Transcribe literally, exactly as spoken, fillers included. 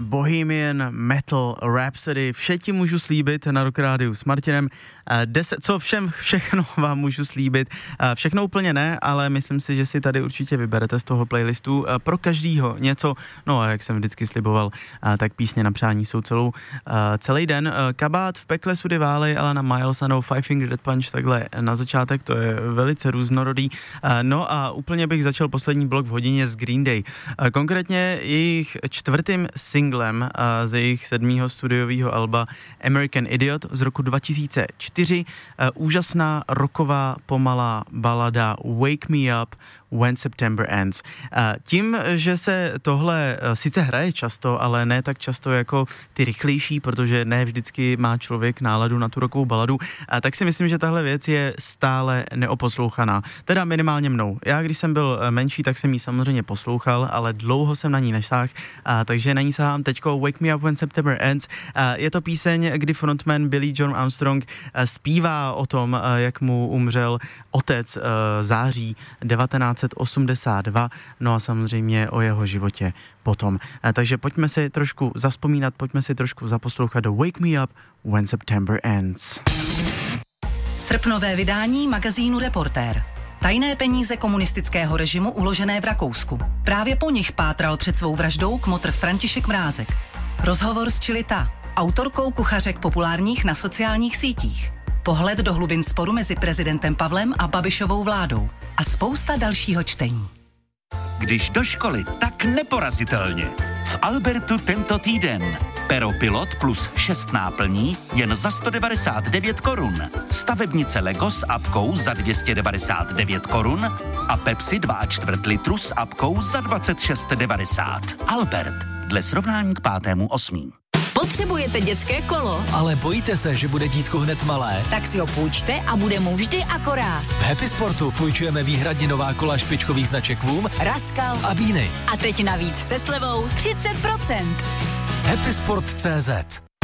Bohemian Metal Rhapsody. Vše ti můžu slíbit na Rock Rádiu s Martinem. Deset, co všem, všechno vám můžu slíbit. Všechno úplně ne, ale myslím si, že si tady určitě vyberete z toho playlistu pro každýho něco. No a jak jsem vždycky sliboval, tak písně na přání jsou celou, celý den. Kabát v pekle sudy vály, ale na Miles a no Five Finger Death Punch takhle na začátek, to je velice různorodý. No a úplně bych začal poslední blok v hodině z Green Day. Konkrétně jejich čtvrtým singlem z jejich sedmého studiového alba American Idiot z roku dva tisíce čtyři. Úžasná rocková pomalá balada Wake Me Up When September Ends. Tím, že se tohle sice hraje často, ale ne tak často jako ty rychlejší, protože ne vždycky má člověk náladu na tu rockovou baladu, tak si myslím, že tahle věc je stále neoposlouchaná. Teda minimálně mnou. Já, když jsem byl menší, tak jsem ji samozřejmě poslouchal, ale dlouho jsem na ní nesáhl, takže na ní sahám teďko Wake Me Up When September Ends. Je to píseň, kdy frontman Billy John Armstrong zpívá o tom, jak mu umřel otec září devatenáct set osmdesát dva, no a samozřejmě o jeho životě potom. Takže pojďme si trošku zaspomínat, pojďme si trošku zaposlouchat do Wake Me Up When September Ends. Srpnové vydání magazínu Reportér. Tajné peníze komunistického režimu uložené v Rakousku. Právě po nich pátral před svou vraždou kmotr František Mrázek. Rozhovor s Čilita, autorkou kuchařek populárních na sociálních sítích. Pohled do hlubin sporu mezi prezidentem Pavlem a Babišovou vládou. A spousta dalšího čtení. Když do školy, tak neporazitelně. V Albertu tento týden. Pero Pilot plus šest náplní jen za sto devadesát devět korun. Stavebnice Lego s apkou za dvě stě devadesát devět korun a Pepsi dva a čtvrt litru s apkou za dvacet šest devadesát. Albert, dle srovnání k pátému osmý. Potřebujete dětské kolo? Ale bojíte se, že bude dítko hned malé? Tak si ho půjčte a bude mu vždy akorát. V Happy Sportu půjčujeme výhradně nová kola špičkových značek Voom, Raskal a Bíny. A teď navíc se slevou třicet procent. Happy Sport tečka cé zet